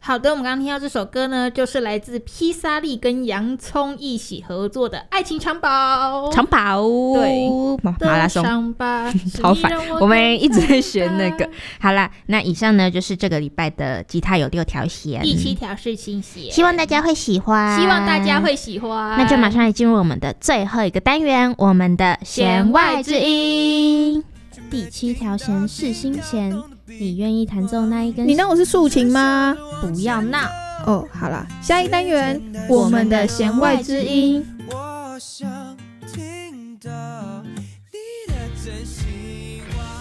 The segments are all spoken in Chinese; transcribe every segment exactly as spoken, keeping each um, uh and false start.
好的，我们刚刚听到这首歌呢，就是来自披萨利跟洋葱一起合作的《爱情长跑》。 长跑， 对， 马拉松，超烦，我们一直在学那个。好啦，那以上呢就是这个礼拜的吉他有六条弦， 第七条是新弦， 希望大家会喜欢， 希望大家会喜欢。 那就马上来进入我们的最后一个单元，我们的弦外之音。 第七条弦是新弦，你愿意弹奏那一根？ 你当我是竖琴吗？ 不要闹哦。好啦，下一单元我们的弦外之音。我想听到你的真心话。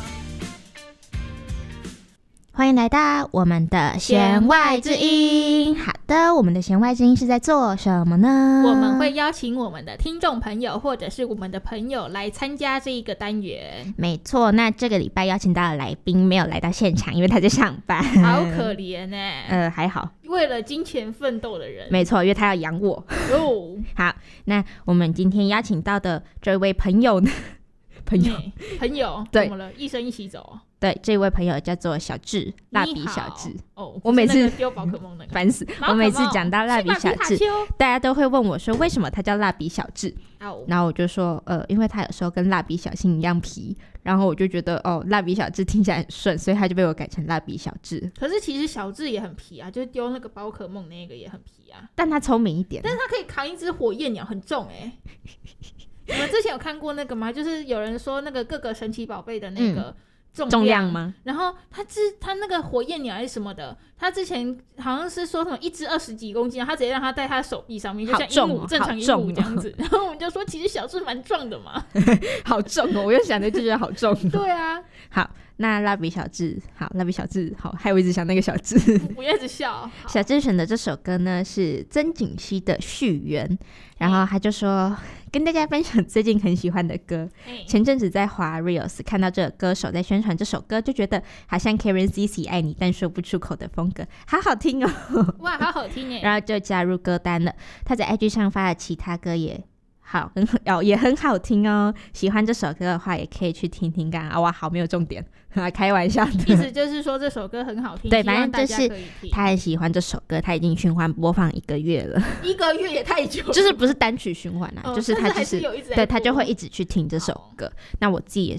欢迎来到我们的弦外之音。好的，我们的弦外之音是在做什么呢？ 我们会邀请我们的听众朋友或者是我们的朋友来参加这一个单元。 没错，那这个礼拜邀请到的来宾没有来到现场，因为他在上班， 好可怜欸。 呃，还好， 为了金钱奋斗的人。 没错，因为他要养我。 哦， 好，那我们今天邀请到的这位朋友呢？朋友， 朋友， 对， 怎么了？一生一起走。 对，这位朋友叫做小智，蜡笔小智。 哦， 我每次丢宝可梦那个， 烦死！我每次讲到蜡笔小智，大家都会问我说，为什么他叫蜡笔小智？ 哦、 然后我就说，呃，因为他有时候跟蜡笔小新一样皮，然后我就觉得，哦，蜡笔小智听起来很顺，所以他就被我改成蜡笔小智。 可是其实小智也很皮啊，就是丢那个宝可梦那个也很皮啊， 但他聪明一点， 但是他可以扛一只火焰鸟，很重哎、欸。你们之前有看过那个吗？就是有人说那个各个神奇宝贝的那个重 量,、嗯、 重量吗？ 然后他之他那个火焰鸟还是什么的，他之前好像是说什么一只二十几公斤，他直接让他戴他手臂上面，就像鹦鹉、哦、正常鹦鹉这样子。然后我们就说，其实小智蛮壮的嘛， 好重哦！我又想着就觉得好重、哦。 对啊， 好。那蜡笔小智，好，蜡笔小智，好，害我一直想那个小智， 不要一直笑。 小智选的这首歌呢是曾锦熙的《续缘》，然后他就说跟大家分享最近很喜欢的歌。前阵子在滑 Reels 看到这个歌手在宣传这首歌，就觉得好像 Karen C C 爱你但说不出口的风格，好好听哦！ 哇，好好听耶！ 然后就加入歌单了。他在 I G 上发的其他歌也。好，很哦，也很好听哦。喜欢这首歌的话，也可以去听听看啊！哇，好没有重点，开玩笑的。 意思就是说这首歌很好听， 对，反正就是他很喜欢这首歌，他已经循环播放一个月了。 一个月也太久了， 就是不是单曲循环啊， 哦、 就是他就是是有一直对他就会一直去听这首歌。那我自己也